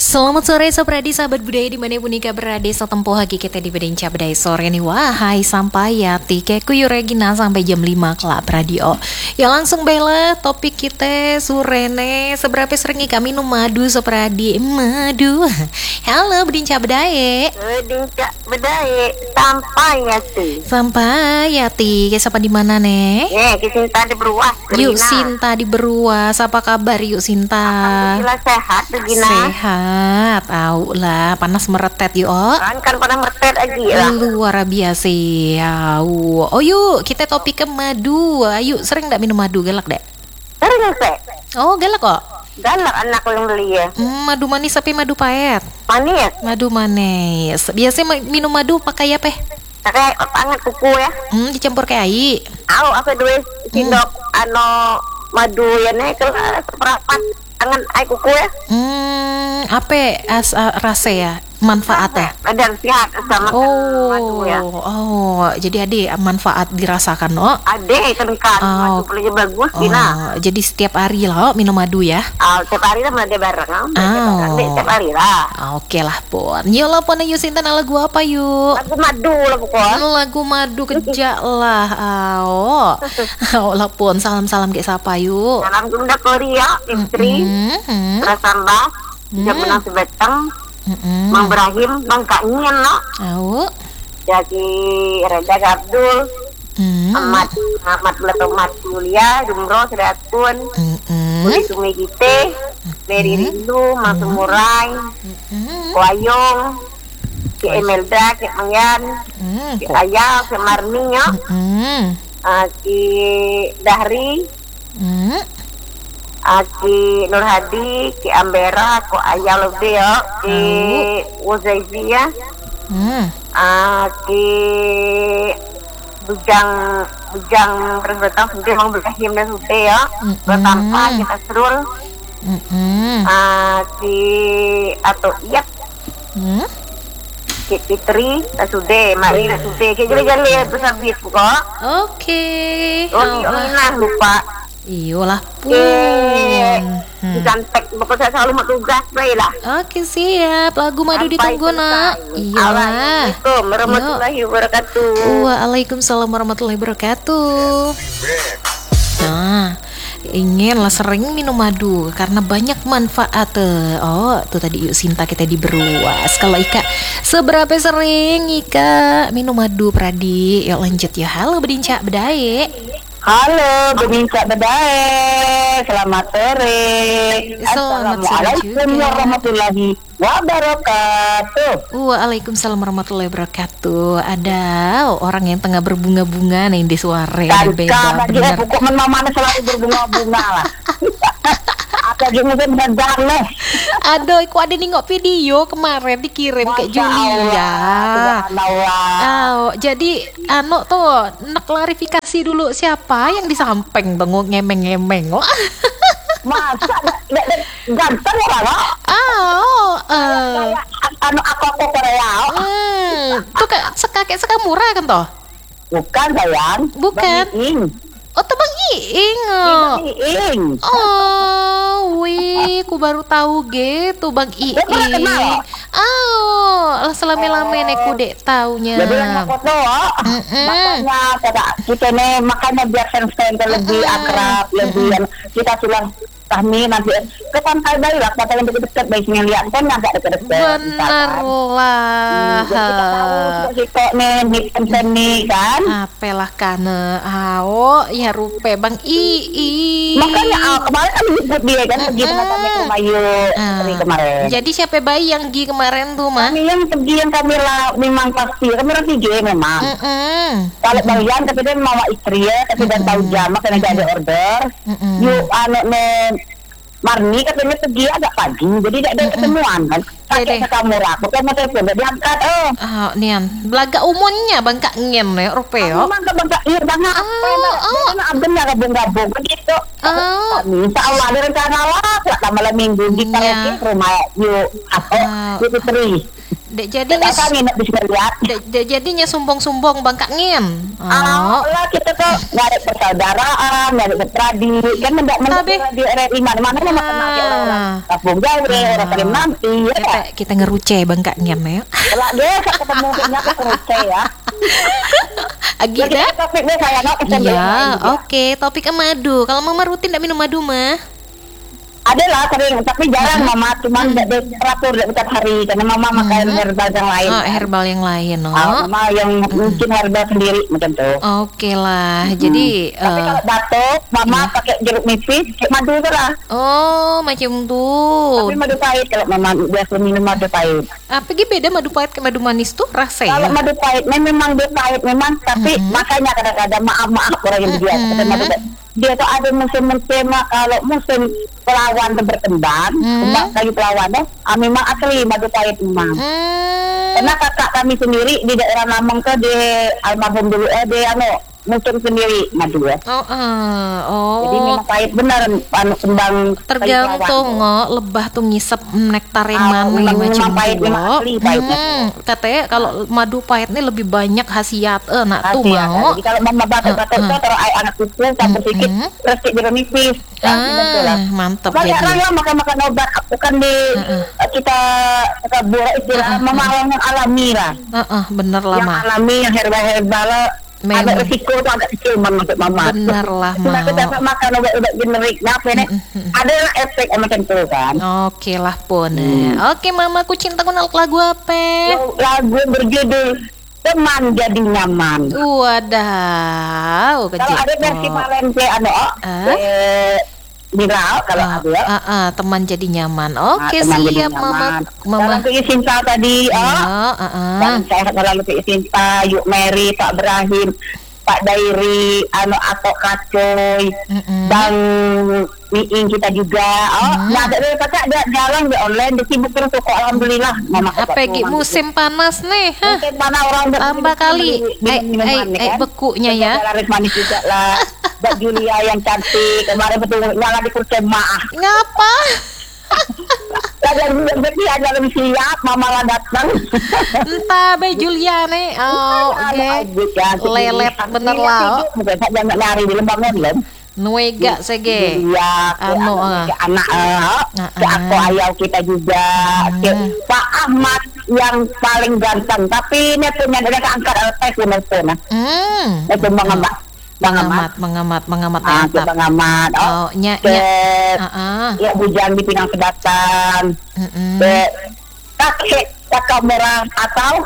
Selamat sore Sobradi, sahabat budaya dimanapun ika berada. Setempuh haki kita di Bedenca Bedai sore ini. Wahai sampai yati Kekuyu Regina sampai jam 5 kelap radio. Ya langsung bela topik kita surene. Seberapa sering ika minum madu Sobradi? Madu. Halo Bedenca Bedai. Bedenca Bedai sampai yati. Sampai yati. Siapa di mana nih? Sinta di Beruas. Yuk Sinta di Beruas. Apa kabar yuk Sinta? Alhamdulillah sehat Regina. Sehat, tahu lah, panas meretet yuk. Kan panas meretet lagi lah. Luar biasa. Oh yuk, kita topik ke madu. Ayo, sering nggak minum madu? Galak deh. Sering sih. Oh galak kok. Galak anak yang beli ya. Madu manis tapi madu pahit. Manis. Madu manis. Biasanya minum madu pakai apa? Pakai pangat kuku ya. Dicampur kayak air. Aku duit sendok madu ya nih kalau seperapat angan air kuku ya. Apa rasa ya? Manfaatnya? Ada sehat sama madu ya. Jadi ada manfaat dirasakan, Ada kan madu pelajari bagus, jadi setiap hari lah minum madu ya? Setiap hari lah ada bareng, setiap hari lah. Oke lah pun. Yuk lah pun ayo Sinta lagu apa yuk? Lagu madu lah pokoknya. Lagu madu kejak lah. Lah pun salam-salam ke siapa yuk? Salam kepada Korea, istri, Rasamba, Jamunang Sebetang, Mang Ibrahim, Bang Kak Nyen no. Jadi Reda Abdul, Ahmad Belatomat Julia, Jumro Sedatun, Budi Sumi Gite, Mary Rindu, Mang Sumurai, Wayong, Ki Emelda, Ki Mangyan, Ki Ayah, Ki Marni ya, Ki Dahri, Ki Nur Hadi, Ki Ambera, Ko Ayah lebih ya, Ki Uzaizi ya, Ki Bujang berbatang sudah Mang Ibrahim dan sudah ya, bertanpa kita serul, Ki atau iya, Ki Fitri sudah, Mari sudah, Ki jadi ya besar bit kok. Oke. Nah lupa. Iyalah pun. Cantik, pokoknya saya selalu mau tugas baiklah. Oke siap, lagu madu ditunggu nak. Iyalah. Assalamualaikum warahmatullahi wabarakatuh. Waalaikumsalam warahmatullahi wabarakatuh. Nah, ingin lah sering minum madu karena banyak manfaat. Tuh tadi yuk Sinta kita di Beruas. Kalau Ika seberapa sering Ika minum madu Pradi? Yuk lanjut ya. Halo Bedinca Bedai. Halo Bedinca Bedai, selamat sore. Assalamualaikum warahmatullahi wabarakatuh. Waalaikumsalam warahmatullahi wabarakatuh. Ada orang yang tengah berbunga-bunga nih di suara beda benar. Pokok mana selalu berbunga-bunga lah. Ada juga benar. Aduh, aku ada nengok video kemarin dikirim ke Julia. Jadi tuh nak klarifikasi dulu siapa yang di samping bengong ngemeng-ngemeng. Masa ganteng orang aku Korea. Tuh kakek sekamura kan toh? Bukan sayang. Bukan. Tuh Bang Iing. Wih, ku baru tahu gitu Bang Iing. Selama-lama ku dek taunya. Jadi yang foto, makanya biar sense lebih akrab, lebih kita sulang kami nanti ke pantai bayi lah, kata yang dekat-dekat baiknya lihat kan agak dekat-dekat. Bener lah. Jadi kita tahu kita nih kan. Apalah karena ya rupe Bang Ii. Makanya kemarin kan disebut dia kan pergi dengan kami ke Mayu kemarin. Jadi siapa bayi yang pergi kemarin tuh mah? Kami yang pergi yang Kamila memang pasti Kamila 3 memang. Kalau bagian tapi dia mau istri ya, tapi dan tahu jam makanya ada order. Yuk Marni katanya pergi agak pagi, jadi tidak ada ketemuan kan. Pakai Sakamura, bukan mau telepon, tidak diangkat. Nian, belaga umumnya Bang Kak Ngen ya, rupeo. Memang ke Bang Kak Ngen, banget. Abden ya gabung-gabung begitu. Insya Allah ada rencana lah, buat malam minggu kita lagi rumah yuk, yuk Putri. Dek jadinya nginep di sekalian. Dek jadinya sumbong-sumbong Bangka Ngin. Lah kita tuh nggak ada persaudaraan, nggak ada bertradi, kan nggak di RRI mana-mana mah kenal orang Kampung Jawa, orang Kalimantan, ya. Kita ngeruce Bangka Ngin ya. Lah deh ketemu ternyata ngeruce ya. Agida. Topiknya saya Iya, oke. Topik madu. Kalau mama rutin tidak minum madu mah? Ada lah sering, tapi jarang mama, cuman tidak teratur setiap hari karena mama makan herbal yang lain. Oh, herbal yang lain, mama yang mungkin herbal sendiri macam tuh. Oke lah, jadi. Tapi kalau batuk, mama pakai jeruk nipis, kayak madu itu lah. Oh, macam tuh. Tapi madu pahit kalau mama biasa minum madu pahit. Apa sih beda madu pahit ke madu manis tuh rasanya? Kalau madu pahit memang dia pahit memang, tapi makanya kadang-kadang maaf orang yang biasa. Dia tuh ada musim-musim kalau musim pelawan berkembang, kayu pelawannya, memang asli madu pahit memang. Karena kakak kami sendiri di daerah Lamong tuh di almarhum dulu musim sendiri madu ya. Jadi memang pahit benar kembang. Tergantung lebah tuh ngisep nektar yang mana macam pahit memang asli pahitnya. Katanya kalau madu pahit ini lebih banyak khasiat nak tuh mau. Jadi kalau mama batuk-batuk tuh taruh air anak susu campur sedikit terus jeruk nipis. Mantap jadi. Banyak orang makan obat bukan di kita buat istilah mama yang alami lah. Bener lah yang alami yang herbal ada resiko tuh agak kecil menurut mama. Bener lah mama. Kita makan obat generik, ada efek macam itu kan. Oke lah pun. Oke mama, aku cinta kenal lagu apa? Lagu berjudul Teman Jadi Nyaman. Wadaw, kalau ada versi Valente viral kalau ada. Teman jadi nyaman. Oke, siap mama. Mama ke Sinta tadi. Dan saya lalu ke Sinta, Yuk Mary, Pak Ibrahim, Pak Dairi, Atok Kacoy, dan Miing kita juga. Nah, ada jalan di online, disibuk terus kok alhamdulillah. Apa lagi musim panas nih? Musim panas orang tambah kali. Bekunya ya. Laris manis juga lah. Mbak Julia yang cantik kemarin betul nyala di kursi maaf. Ngapa? Jadi ada lebih siap mama lah datang. Entah Mbak Julia nih. Lelet bener lah. Bukan saja nyari di lembangnya belum. Nuega sege. Iya, anak aku ayah kita juga. Pak Ahmad yang paling ganteng, tapi ini punya dia angkat telepon itu mengamat mantap. Ya bujang di Pinang Sedatan. Kakak merah atau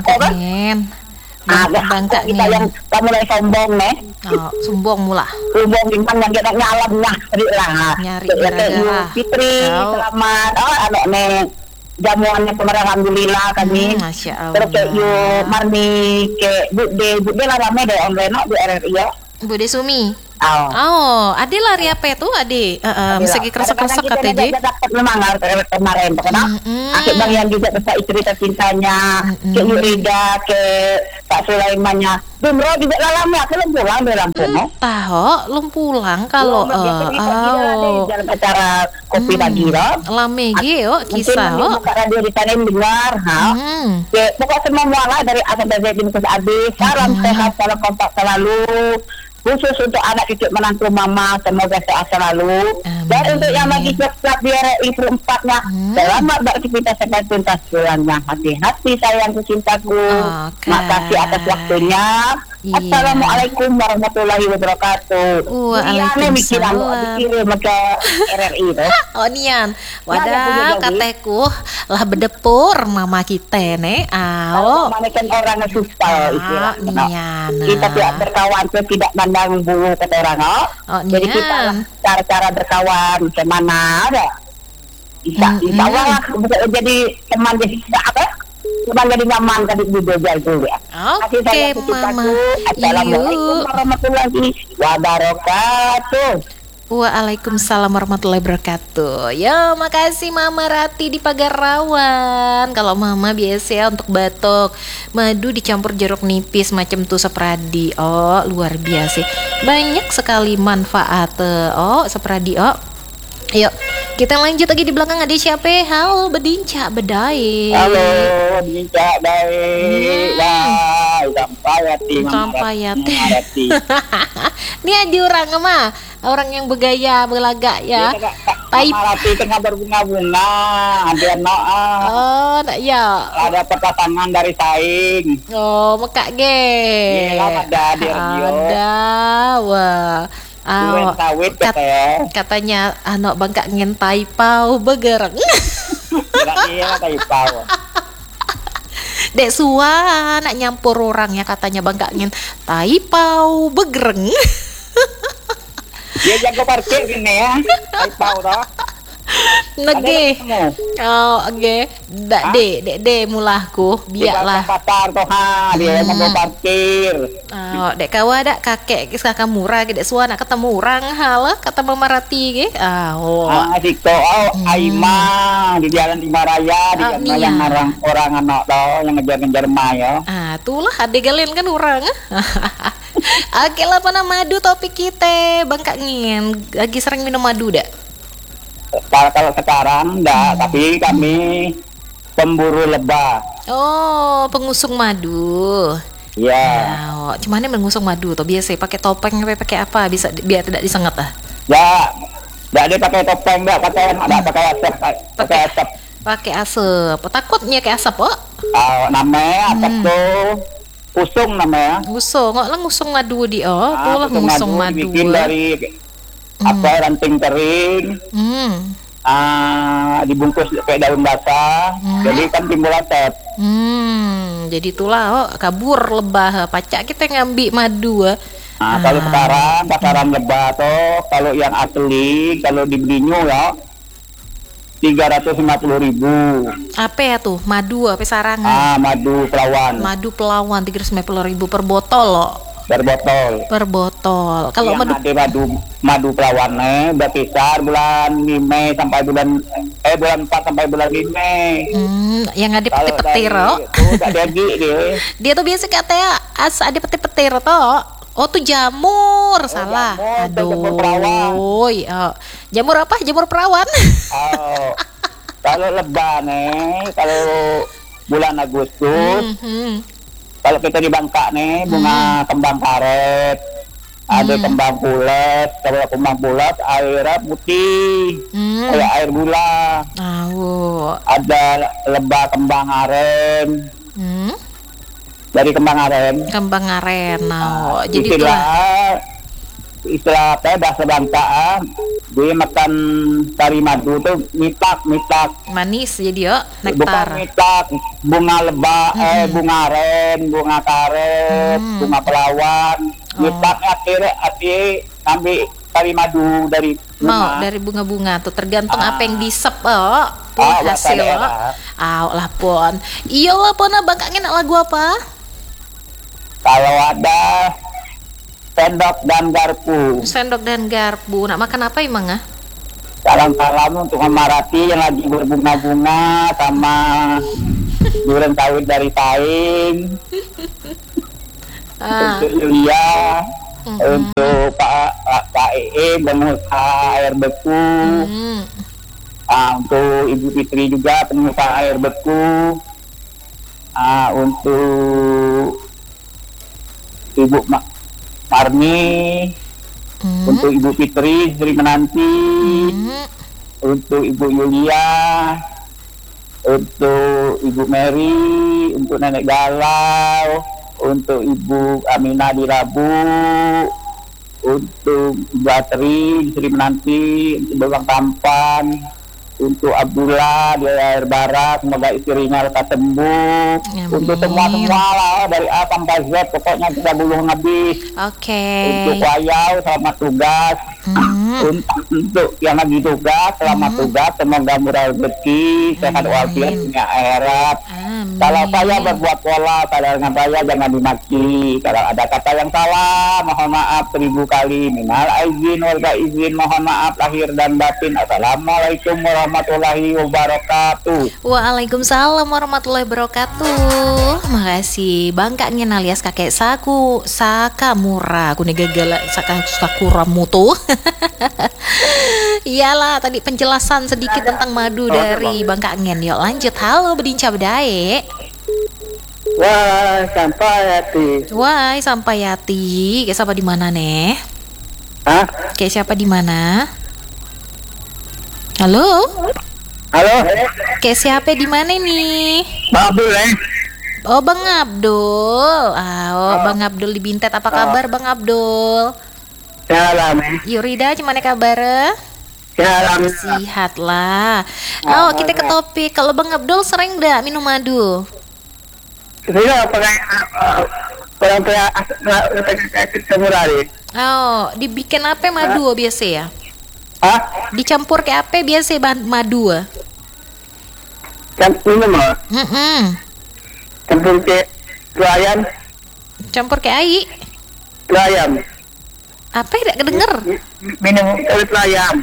Bangka kita yang mulai sombong nih. Sombong mula. Sombong bintang yang kita nyalamnya nyari gara-gara. Fitri selamat. Anak nih jamuannya kemarin alhamdulillah kami. Masya Allah. Terus kayak Marni ke Bude lah ramai deh online di RRI ya. Bude Sumi. Ade lari apa itu Ade? Mesti kresek-kresek kata je. Dapat memang kemarin karena akhir bang yang juga besar cerita cintanya ke Yurida ke Pak Sulaimannya. Dumro juga lama belum pulang dalam sana. Belum pulang kalau dalam acara kopi pagi lame ge kisah radio di sana dengar pokok semua mualah dari asal dari Bintus Abis. Salam sehat, salam kompak selalu. Khusus untuk anak cucu menantu mama, semoga sehat selalu. Dan untuk yang lagi siap biar itu empatnya, selamat beraktivitas sampai tuntas pulangnya. Hati-hati sayangku cintaku. Makasih atas waktunya. Assalamualaikum warahmatullahi wabarakatuh. Waalaikumsalam. Dikirim ke RRI itu. Nian. Wadah kateku lah bedepur mama kita nih. Kan orang susah Nian. Kita tidak berkawan tidak mandang bulu kata orang. Jadi kita cara-cara berkawan kemana ada. Insya Allah jadi teman jadi apa? Teman jadi nyaman tadi di Jogja itu ya. Oke mama. Assalamualaikum warahmatullahi wabarakatuh. Waalaikumsalam warahmatullahi wabarakatuh. Ya, makasih Mama Rati di Pagarawan. Kalau Mama biasa untuk batuk, madu dicampur jeruk nipis macam tuh sepradi. Luar biasa. Banyak sekali manfaat. Sepradi. Ayo, kita lanjut lagi di belakang ada siapa? Halo, Bedinca Bedai. Halo, Bedinca Bedai. Wah, sampai yati. Ini ada orang yang bergaya berlagak ya. Taip. Marati tengah berbunga-bunga, ada Oh, nak ya. Ada perkatangan dari saing. Oh, mekak ge. Iya, ada di radio. Ada, wah. Sawit katanya anak bangka ngin taipau begereng. Iya taipau. Dek Sua nak nyampur orang ya katanya bangka ngin taipau begereng. Dia jago parkir gini ya, taipau toh. Nege. Oh, oke. Dak dek mulahku, biarlah. Pasar toh dia jago parkir. Oh, dek kawa dak kakek kakak murah dek Sua nak ketemu orang hal kata Memarati ge. Dikto Aima di Jalan Timaraya di jalan yang orang anak toh yang ngejar-ngejar Maya. Itulah adek galen kan orang. Oke lah pana madu topik kita. Bangka ngin lagi sering minum madu dak? Kalau sekarang enggak, tapi kami pemburu lebah. Oh, pengusung madu. Iya. Cuman mengusung madu tuh biasa pakai topeng pakai apa bisa biar tidak disengat ah? Ya, enggak ada pakai topeng enggak, pakai asap, pakai asap. Pakai asap. Takutnya kayak asap, oh? Namanya asap tuh usung namanya. Usung, kok lah ngusung madu di tuh lah ngusung madu. Bikin dari ranting kering, dibungkus pakai daun basah, jadi kan timbul asap. Jadi itulah kabur lebah pacak kita ngambil madu. Kalau sekarang pasaran lebah tuh kalau yang asli kalau dibelinya ya 350.000. Apa ya tuh madu apa sarangan? Madu pelawan. Madu pelawan 350.000 per botol loh. Per botol. Kalau madu pelawannya berkisar bulan 5 sampai bulan 4 sampai bulan 5. Yang ada petir-petir dia tuh biasa katanya ada petir-petir toh. Oh tuh jamur, salah. Jamur apa? Jamur perawan. Kalau lebah nih, kalau bulan Agustus, kalau kita di Bangka nih bunga kembang karet, ada kembang pulet. Kalau kembang pulet airnya putih, kayak air gula. Ada lebah kembang aren. Dari kembang aren. Jadi istilah apa bahasa Bangka, dia makan tari madu tuh mitak. Manis jadi nektar. Bukan mitak, bunga lebah, bunga aren, bunga karet, bunga pelawan. Mitaknya akhirnya ambil tari madu dari bunga. Dari bunga-bunga tuh tergantung apa yang disep hasil. Lah pon. Iya lah pon abang kangen lagu apa? Kalau ada sendok dan garpu. Nak makan apa emang Salam untuk Memarati yang lagi berbunga-bunga sama durian sawit dari saing. Untuk Yulia, untuk Pak pengusaha air beku. Untuk Ibu Fitri juga pengusaha air beku. Untuk Ibu Marni, untuk Ibu Fitri, Sri Menanti, untuk Ibu Yulia, untuk Ibu Mary, untuk Nenek Galau, untuk Ibu Aminah di Rabu, untuk Ibu Atri, Sri Menanti, untuk Bang Tampan, untuk Abdullah di Air Barat, semoga istrinya lekas sembuh. Untuk semua lah dari A sampai Z, pokoknya kita belum habis. Untuk Wayau selamat tugas. Untuk yang lagi tugas selamat tugas, semoga murah rezeki, sehat walafiat, punya akhirat. Kalau saya berbuat pola, dengan saya jangan dimaki. Kalau ada kata yang salah, mohon maaf 1000 kali. Minal aizin wal izin, mohon maaf lahir dan batin. Assalamualaikum warahmatullahi wabarakatuh. Waalaikumsalam warahmatullahi wabarakatuh. Makasih Bang Kak Ngin alias kakek Sakamura. Aku nih gagal Sakura mutu. Iyalah, tadi penjelasan sedikit tentang madu dari Bang Kangen. Yuk lanjut. Halo Bedinca Bedae. Wah, sampai hati. Wah, sampai Yati. Kayak siapa di mana nih? Hah? Kayak siapa di mana? Halo? Halo? Kayak siapa di mana nih? Bang Abdul, Oh, Bang Abdul. Bang Abdul di Bintet. Apa kabar Bang Abdul? Salam, Yurida, gimana kabar? Salam. Sihat lah. Oh, kita ke topik. Kalau Bang Abdul sering nggak minum madu? Sudah pakai orang tua semurari. Oh, dibikin apa madu biasa ya? Hah? Dicampur ke apa biasa madu? Campur minum, campur ke ayam, Campur ke air. ayam. Apa tidak kedenger? Minum kulit ayam.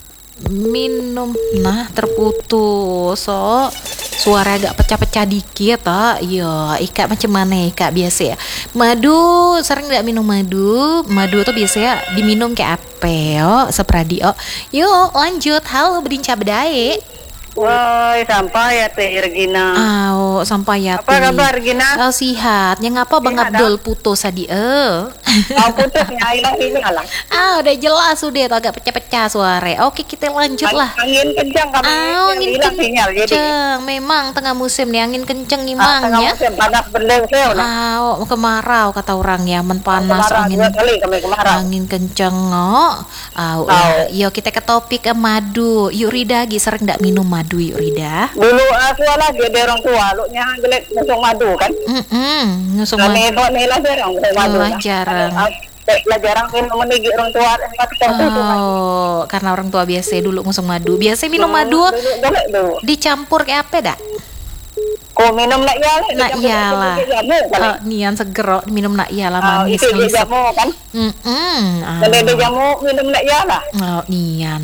Minum. Nah, terputus. So, suara agak pecah-pecah dikit, iya. Ika macam mana Ika biasa ya? Madu, sering nggak minum madu? Madu tuh biasanya diminum kayak apa? Sepradi. Yuk, lanjut. Halo Bedinca Bedae. Wah, sampai ya Teh Regina. Sampai ya. Apa kabar Regina? Oh, sihat. Yang apa Bang Sihat, Abdul putus tadi? Kau putusnya ini alah. Udah jelas sudah tuh agak pecah-pecah suara. Oke, kita lanjut lah. Angin kencang kami. Angin hilang sinyal, jadi. kenceng. Memang tengah musim nih angin kenceng nih Mang Tengah ya. musim panas berlengsel. Kemarau kata orang ya, panas Kemarau, angin. 2 kali kami kemarau. Angin kenceng. Yuk kita ke topik madu. Yuk Rida, sering nggak minum madu yuk Rida? Dulu aku lagi ada orang tua, lu nya gelek ngusung madu kan. Ngusung Kami madu. nih lah jarang ngusung madu. Lah jarang. Lah jarang minum menigi orang tua Karena orang tua biasa dulu ngusung madu. Biasa minum madu dulu. dicampur kayak apa dak? Kau minum nak ya? Nak iyalah. Nian seger minum nak iyalah manis Itu ngelisep. jamu kan? Ada jamu minum nak ya lah. Nian.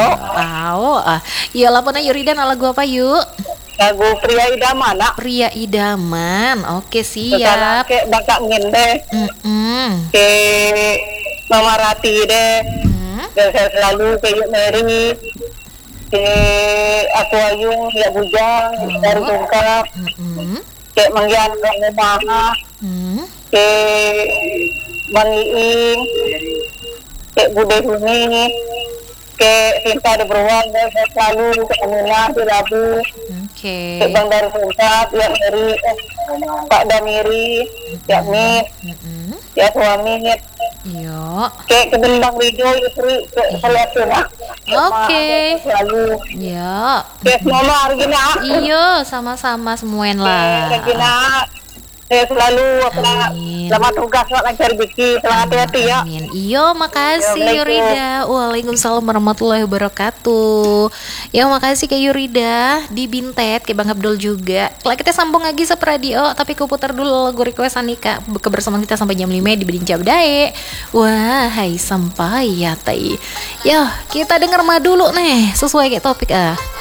Iyalah pernah Yurida lagu apa yuk? Lagu pria idaman nak. Pria idaman. Oke Sekarang siap. ke bakak ngin deh. Ke Mama Rati deh. Dan saya selalu ke Yuk Mary. Ke Aku Ayung, ya Bujang, dari Tungkap. Ke Manggian Kang Umaha. Ke Bang Iing. Ke Bude Huni. Ke Sinta de Beruang, saya selalu ke Aminah, di Labu. Oke. Ke Bang dari Tungkap, ya Mary. Pak Damiri, ya Mit. Ya Suami. Yuk. Ke Bendang Rijo, Istri, ke Seliatina. Oke. Selalu. Yuk. Ke Mama Regina. Iyo, sama-sama semuen lah. Regina. Saya selalu Amin. selamat tugas, selamat lancar Biki, selamat hati-hati ya. Amin. Iyo, makasih Assalamualaikum. Yurida. Waalaikumsalam warahmatullahi wabarakatuh. Ya, makasih ke Yurida di Bintet, ke Bang Abdul juga. Kalau kita sambung lagi radio, tapi aku putar dulu lagu request Anika. Kebersamaan kita sampai jam 5 di Bedinca Bedae. Wah, hai sampai ya tai. Ya, kita denger mah dulu nih, sesuai kayak topik